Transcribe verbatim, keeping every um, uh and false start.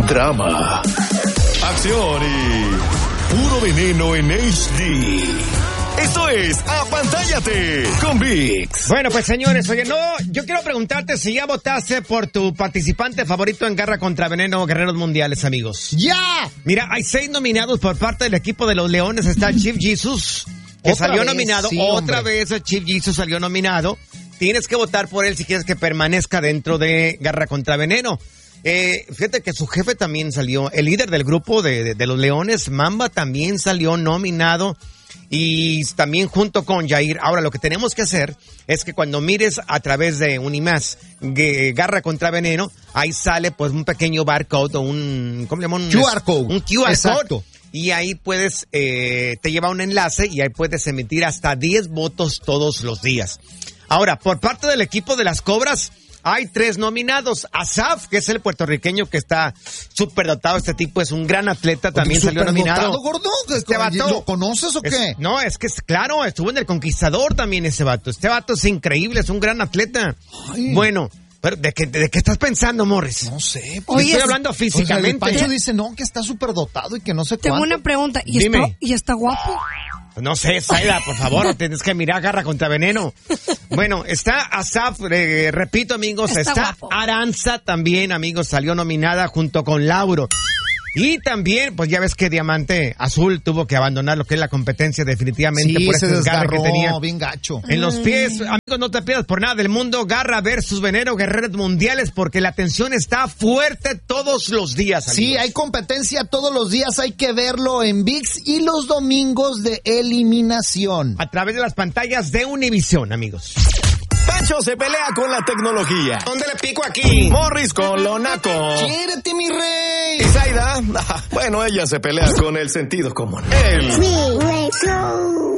drama, acción y puro veneno en H D. Esto es Apantállate con ViX. Bueno, pues señores, oye, no, yo quiero preguntarte si ya votaste por tu participante favorito en Garra contra Veneno, Guerreros Mundiales, amigos. ¡Ya! Mira, hay seis nominados por parte del equipo de los Leones. Está Chief Jesus, que Otra salió vez, nominado. sí, Otra hombre. vez Chief Jesus salió nominado. Tienes que votar por él si quieres que permanezca dentro de Garra contra Veneno. Eh, fíjate que su jefe también salió, el líder del grupo de, de, de los Leones, Mamba, también salió nominado. Y también junto con Jair. Ahora, lo que tenemos que hacer es que cuando mires a través de Unimás Garra contra Veneno, ahí sale pues un pequeño barcode o un, ¿cómo le llaman? Un Q R code. Un Q R Exacto. code. Y ahí puedes, eh, te lleva un enlace y ahí puedes emitir hasta diez votos todos los días. Ahora, por parte del equipo de las Cobras, hay tres nominados. Asaf, que es el puertorriqueño que está súper dotado. Este tipo es un gran atleta, también salió nominado. ¿Superdotado, gordo? Este vato, ¿Lo conoces o es- qué? no, es que es claro, estuvo en El Conquistador también ese vato. Este vato es increíble, es un gran atleta. Ay. Bueno, pero ¿de qué, ¿de qué estás pensando, Morris? No sé. Te Pues, estoy hablando o sea, el físicamente. Pancho dice, no, que está súper dotado y que no sé Tengo cuánto. una pregunta. ¿Y Dime. está, ¿Y está guapo? No sé, Zaida, por favor, no tienes que mirar Garra contra Veneno. Bueno, está Asaf, eh, repito, amigos, Está está, guapo. Aranza también, amigos, salió nominada junto con Lauro. Y también, pues ya ves que Diamante Azul tuvo que abandonar lo que es la competencia definitivamente Sí, por se ese desgarre desgarró, que tenía bien gacho. en los pies. Amigos, no te pierdas por nada del mundo. Garra versus Veneno, Guerreros Mundiales, porque la tensión está fuerte todos los días, amigos. Sí, hay competencia todos los días, hay que verlo en ViX y los domingos de eliminación. A través de las pantallas de Univisión, amigos. Pancho se pelea con la tecnología. ¿Dónde le pico aquí? Morris con lo naco. ¡Quiérete, mi rey! Y Zaida, bueno, ella se pelea con el sentido común. El